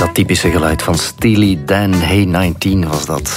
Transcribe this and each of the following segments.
Dat typische geluid van Steely Dan, Hey 19 was dat.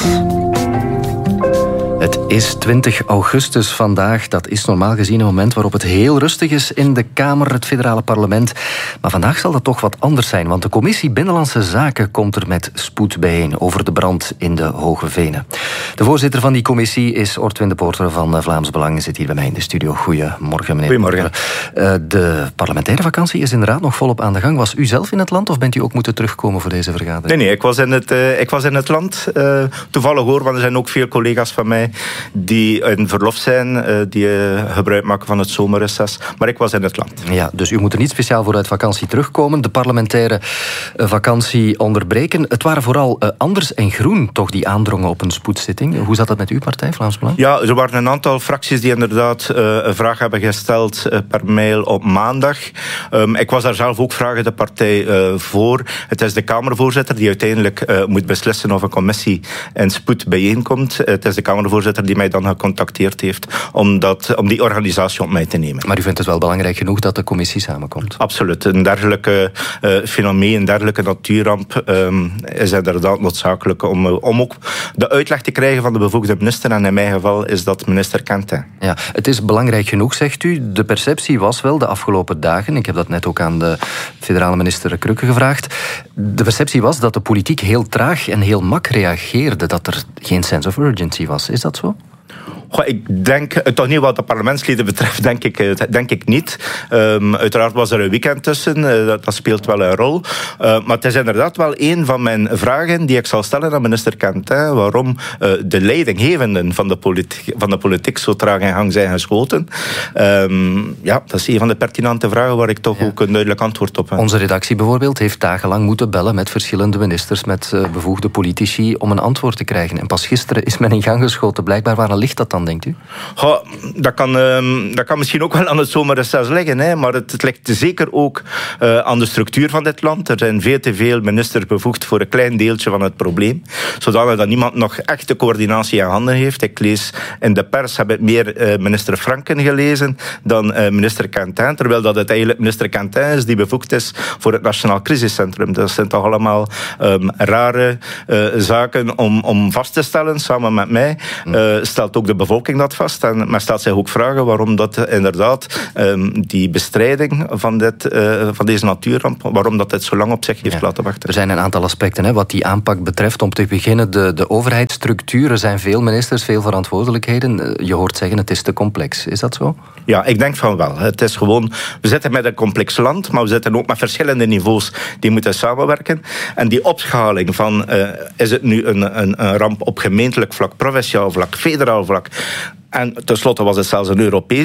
Het is 20 augustus vandaag. Dat is normaal gezien een moment waarop het heel rustig is in de Kamer, het federale parlement. Maar vandaag zal dat toch wat anders zijn, want de Commissie Binnenlandse Zaken komt er met spoed bijeen over de brand in de Hoge Venen. De voorzitter van die commissie is Ortwin de Poorter van Vlaams Belang. Zit hier bij mij in de studio. Goedemorgen, meneer. Goedemorgen. De parlementaire vakantie is inderdaad nog volop aan de gang. Was u zelf in het land of bent u ook moeten terugkomen voor deze vergadering? Nee, ik was in het land. Toevallig hoor, want er zijn ook veel collega's van mij die in verlof zijn, die gebruik maken van het zomerreces. Maar ik was in het land. Ja, dus u moet er niet speciaal voor uit vakantie terugkomen. De parlementaire vakantie onderbreken. Het waren vooral Anders en Groen toch die aandrongen op een spoedzitting. Hoe zat dat met uw partij, Vlaams Belang? Ja, er waren een aantal fracties die inderdaad een vraag hebben gesteld per mail op maandag. Ik was daar zelf ook vragen de partij voor. Het is de Kamervoorzitter die uiteindelijk moet beslissen of een commissie in spoed bijeenkomt. Het is de Kamervoorzitter die mij dan gecontacteerd heeft om die organisatie op mij te nemen. Maar u vindt het wel belangrijk genoeg dat de commissie samenkomt? Absoluut. Een dergelijke fenomeen, een dergelijke natuurramp is inderdaad noodzakelijk om ook de uitleg te krijgen van de bevoegde minister. En in mijn geval is dat minister Quentin. Ja, het is belangrijk genoeg, zegt u. De perceptie was wel de afgelopen dagen, ik heb dat net ook aan de federale minister Krukke gevraagd, de perceptie was dat de politiek heel traag en heel mak reageerde, dat er geen sense of urgency was. Is dat zo? Ik denk, toch niet wat de parlementsleden betreft, denk ik niet. Uiteraard was er een weekend tussen, dat speelt wel een rol. Maar het is inderdaad wel een van mijn vragen die ik zal stellen aan minister Quentin, waarom de leidinggevenden van de politiek zo traag in gang zijn geschoten. Ja, dat is een van de pertinente vragen waar ik toch ook een duidelijk antwoord op heb. Onze redactie bijvoorbeeld heeft dagenlang moeten bellen met verschillende ministers, met bevoegde politici, om een antwoord te krijgen. En pas gisteren is men in gang geschoten. Blijkbaar, waar ligt dat dan, denkt u? Dat kan misschien ook wel aan het zomerreces liggen, hè, maar het ligt zeker ook aan de structuur van dit land. Er zijn veel te veel ministers bevoegd voor een klein deeltje van het probleem, zodanig dat niemand nog echt de coördinatie in handen heeft. Ik lees in de pers, heb ik meer minister Franken gelezen dan minister Quentin, terwijl dat het eigenlijk minister Quentin is die bevoegd is voor het Nationaal Crisiscentrum. Dat zijn toch allemaal rare zaken om vast te stellen, samen met mij. Stelt ook de bevolking dat vast. Maar stelt zich ook vragen waarom dat inderdaad die bestrijding van deze natuurramp, waarom dat het zo lang op zich heeft laten wachten. Er zijn een aantal aspecten wat die aanpak betreft. Om te beginnen, de overheidsstructuur. Er zijn veel ministers, veel verantwoordelijkheden. Je hoort zeggen, het is te complex. Is dat zo? Ja, ik denk van wel. Het is gewoon, we zitten met een complex land, maar we zitten ook met verschillende niveaus die moeten samenwerken. En die opschaling van, is het nu een ramp op gemeentelijk vlak, provinciaal vlak, federaal vlak. En tenslotte was het zelfs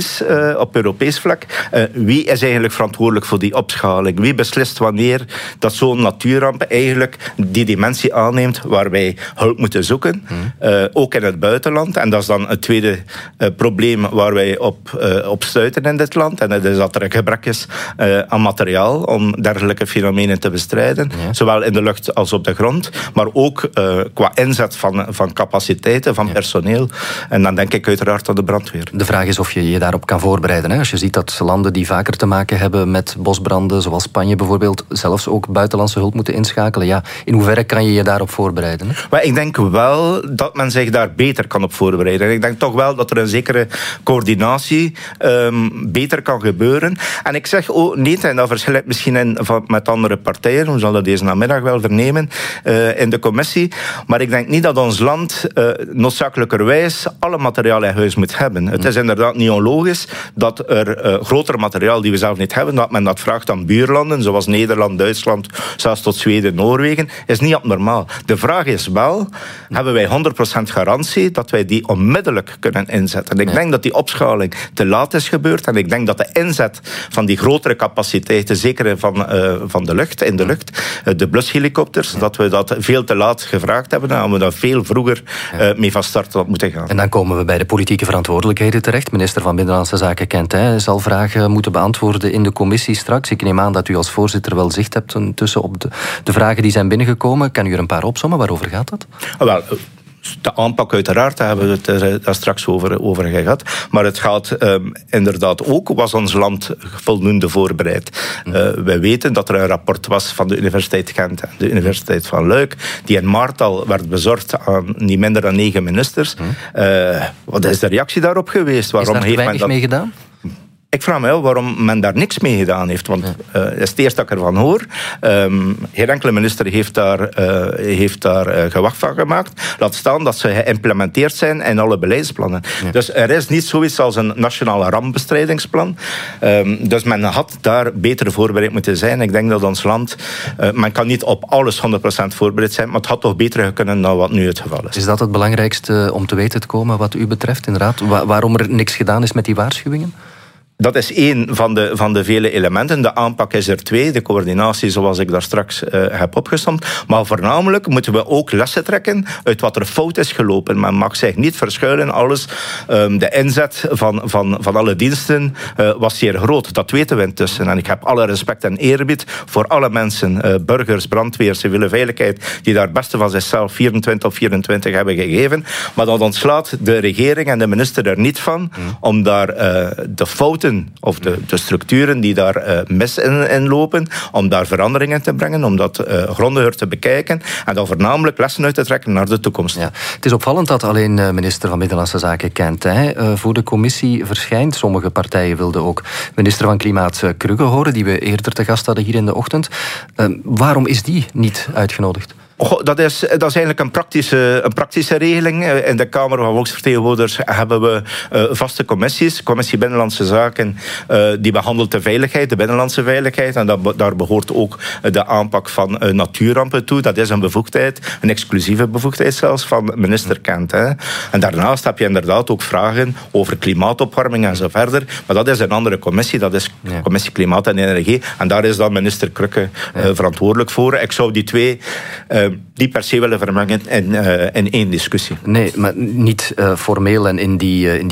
op Europees vlak. Wie is eigenlijk verantwoordelijk voor die opschaling? Wie beslist wanneer dat zo'n natuurramp eigenlijk die dimensie aanneemt waar wij hulp moeten zoeken? Ook in het buitenland. En dat is dan het tweede probleem waar wij op stuiten in dit land. En dat is dat er een gebrek is aan materiaal om dergelijke fenomenen te bestrijden. Ja. Zowel in de lucht als op de grond. Maar ook qua inzet van capaciteiten, van personeel. En dan denk ik uiteraard aan de brandweer. De vraag is of je je daarop kan voorbereiden. Als je ziet dat landen die vaker te maken hebben met bosbranden, zoals Spanje bijvoorbeeld, zelfs ook buitenlandse hulp moeten inschakelen. Ja, in hoeverre kan je je daarop voorbereiden? Maar ik denk wel dat men zich daar beter kan op voorbereiden. En ik denk toch wel dat er een zekere coördinatie beter kan gebeuren. En ik zeg ook niet, en dat verschil ik misschien met andere partijen, we zullen dat deze namiddag wel vernemen in de commissie, maar ik denk niet dat ons land noodzakelijkerwijs alle materiaal in huis moet hebben. Het is inderdaad niet onlogisch dat er groter materiaal die we zelf niet hebben, dat men dat vraagt aan buurlanden, zoals Nederland, Duitsland, zelfs tot Zweden, Noorwegen, is niet abnormaal. De vraag is wel, hebben wij 100% garantie dat wij die onmiddellijk kunnen inzetten? En ik denk dat die opschaling te laat is gebeurd en ik denk dat de inzet van die grotere capaciteiten, zeker van de lucht, in de lucht, de blushelikopters, dat we dat veel te laat gevraagd hebben en we daar veel vroeger mee van start had moeten gaan. En dan komen we bij de politieke verantwoordelijkheden terecht. Minister van Binnenlandse Zaken Quentin zal vragen moeten beantwoorden in de commissie straks. Ik neem aan dat u als voorzitter wel zicht hebt tussen op de vragen die zijn binnengekomen. Kan u er een paar opsommen? Waarover gaat dat? Wel, De aanpak uiteraard, daar hebben we het daar straks over gehad. Maar het gaat inderdaad ook, was ons land voldoende voorbereid? Wij weten dat er een rapport was van de Universiteit Gent en de Universiteit van Luik, die in maart al werd bezorgd aan niet minder dan 9 ministers. Wat is de reactie daarop geweest? Waarom is daar te weinig mee gedaan? Ik vraag me wel waarom men daar niks mee gedaan heeft. Want dat is het eerste dat ik ervan hoor. Geen enkele minister heeft daar gewacht van gemaakt. Laat staan dat ze geïmplementeerd zijn in alle beleidsplannen. Ja. Dus er is niet zoiets als een nationale rampbestrijdingsplan. Dus men had daar beter voorbereid moeten zijn. Ik denk dat ons land... men kan niet op alles 100% voorbereid zijn, maar het had toch beter kunnen dan wat nu het geval is. Is dat het belangrijkste om te weten te komen wat u betreft, inderdaad? Waarom er niks gedaan is met die waarschuwingen? Dat is één van de vele elementen. De aanpak is er 2. De coördinatie, zoals ik daar straks heb opgesomd. Maar voornamelijk moeten we ook lessen trekken uit wat er fout is gelopen. Men mag zich niet verschuilen. Alles. De inzet van alle diensten was zeer groot. Dat weten we intussen. En ik heb alle respect en eerbied voor alle mensen, burgers, brandweer, civiele veiligheid, die daar het beste van zichzelf 24 op 24 hebben gegeven. Maar dat ontslaat de regering en de minister er niet van om daar de fouten of de structuren die daar mis in lopen, om daar veranderingen te brengen, om dat grondiger te bekijken en dan voornamelijk lessen uit te trekken naar de toekomst. Ja. Het is opvallend dat alleen minister van Binnenlandse Zaken Quintin voor de commissie verschijnt. Sommige partijen wilden ook minister van Klimaat Krugge horen, die we eerder te gast hadden hier in de ochtend. Waarom is die niet uitgenodigd? Dat is eigenlijk een praktische regeling. In de Kamer van Volksvertegenwoordigers hebben we vaste commissies. Commissie Binnenlandse Zaken, die behandelt de veiligheid, de binnenlandse veiligheid. En daar behoort ook de aanpak van natuurrampen toe. Dat is een bevoegdheid, een exclusieve bevoegdheid zelfs, van minister Kent. En daarnaast heb je inderdaad ook vragen over klimaatopwarming en zo verder. Maar dat is een andere commissie. Dat is Commissie Klimaat en Energie. En daar is dan minister Krugge verantwoordelijk voor. Ik zou die twee... die per se willen vermengen in één discussie. Nee, maar niet formeel en in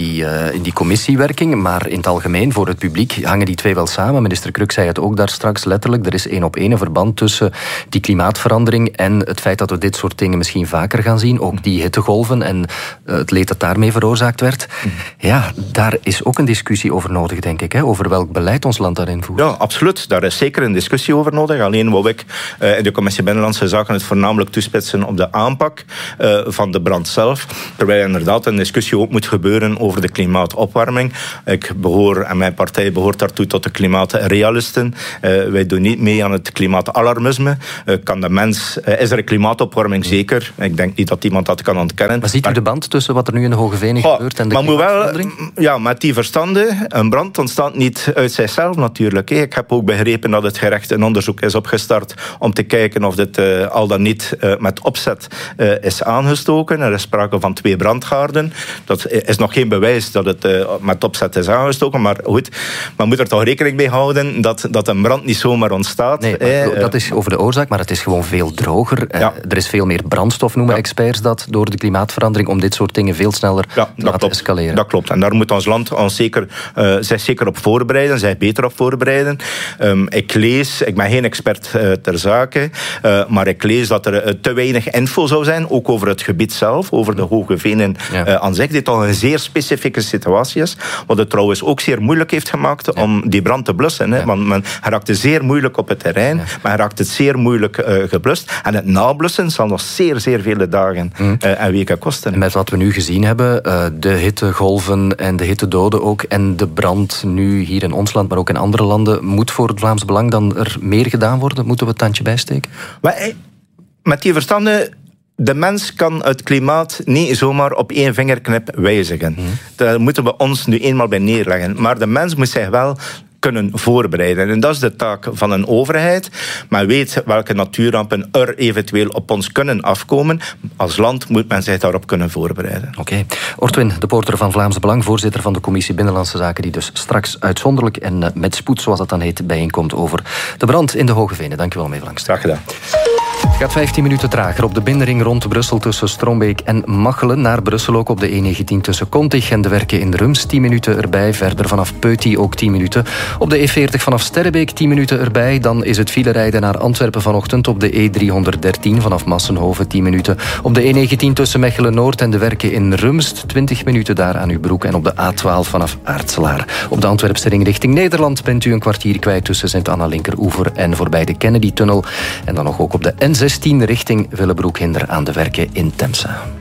die commissiewerking, maar in het algemeen voor het publiek hangen die twee wel samen. Minister Krugge zei het ook daar straks letterlijk. Er is 1 op 1 een verband tussen die klimaatverandering en het feit dat we dit soort dingen misschien vaker gaan zien. Ook die hittegolven en het leed dat daarmee veroorzaakt werd. Ja, daar is ook een discussie over nodig, denk ik. Over welk beleid ons land daarin voert. Ja, absoluut. Daar is zeker een discussie over nodig. Alleen wou ik in de Commissie Binnenlandse Zaken het voornamelijk toespitsen op de aanpak van de brand zelf. Terwijl inderdaad een discussie ook moet gebeuren over de klimaatopwarming. Ik behoor, en mijn partij behoort daartoe, tot de klimaatrealisten. Wij doen niet mee aan het klimaatalarmisme. Is er een klimaatopwarming? Zeker. Ik denk niet dat iemand dat kan ontkennen. Maar ziet u de band tussen wat er nu in de Hoogevenen gebeurt en de klimaatverandering? Ja, met die verstanden, een brand ontstaat niet uit zichzelf natuurlijk. Ik heb ook begrepen dat het gerecht een onderzoek is opgestart om te kijken of dit al dan niet met opzet is aangestoken. Er is sprake van 2 brandgaarden. Dat is nog geen bewijs dat het met opzet is aangestoken, maar goed, men moet er toch rekening mee houden dat een brand niet zomaar ontstaat. Nee, dat is over de oorzaak, maar het is gewoon veel droger. Er is veel meer brandstof, noemen experts dat, door de klimaatverandering, om dit soort dingen veel sneller te laten escaleren. Dat klopt. En daar moet ons land zich zeker op voorbereiden, zich beter op voorbereiden. Ik ben geen expert ter zake, maar ik lees dat er te weinig info zou zijn, ook over het gebied zelf, over de Hoogevenen aan zich. Dit toch een zeer specifieke situatie is, wat het trouwens ook zeer moeilijk heeft gemaakt om die brand te blussen. Want men raakt het zeer moeilijk op het terrein, maar raakt het zeer moeilijk geblust. En het nablussen zal nog zeer, zeer vele dagen en weken kosten. En met wat we nu gezien hebben, de hittegolven en de hittedoden ook, en de brand nu hier in ons land, maar ook in andere landen, moet voor het Vlaams Belang dan er meer gedaan worden? Moeten we het tandje bijsteken? Met die verstanden, de mens kan het klimaat niet zomaar op 1 vingerknip wijzigen. Daar moeten we ons nu eenmaal bij neerleggen. Maar de mens moet zich wel kunnen voorbereiden. En dat is de taak van een overheid. Men weet welke natuurrampen er eventueel op ons kunnen afkomen. Als land moet men zich daarop kunnen voorbereiden. Oké. Ortwin de Poorter van Vlaams Belang, voorzitter van de Commissie Binnenlandse Zaken, die dus straks uitzonderlijk en met spoed, zoals dat dan heet, bijeenkomt over de brand in de Hoogevenen. Dank u wel om even langs te komen. Graag gedaan. Gaat 15 minuten trager op de binnenring rond Brussel tussen Strombeek en Machelen. Naar Brussel ook op de E19 tussen Kontig en de Werken in Rums 10 minuten erbij. Verder vanaf Peuty ook 10 minuten. Op de E40 vanaf Sterrebeek 10 minuten erbij. Dan is het filerijden naar Antwerpen vanochtend op de E313 vanaf Massenhoven 10 minuten. Op de E19 tussen Mechelen-Noord en de Werken in Rumst 20 minuten daar aan uw broek. En op de A12 vanaf Aartselaar. Op de Antwerpse ring richting Nederland bent u een kwartier kwijt tussen Sint-Anna-Linkeroever en voorbij de Kennedy-tunnel. En dan nog ook op de N16 richting Willebroek-Hinder aan de Werken in Temse.